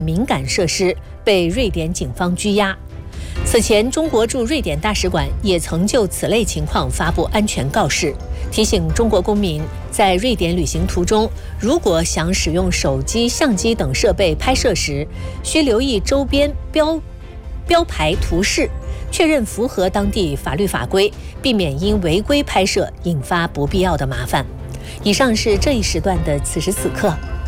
敏感设施，被瑞典警方拘押。此前，中国驻瑞典大使馆也曾就此类情况发布安全告示，提醒中国公民在瑞典旅行途中，如果想使用手机、相机等设备拍摄时，需留意周边标牌图示，确认符合当地法律法规，避免因违规拍摄引发不必要的麻烦。以上是这一时段的此时此刻。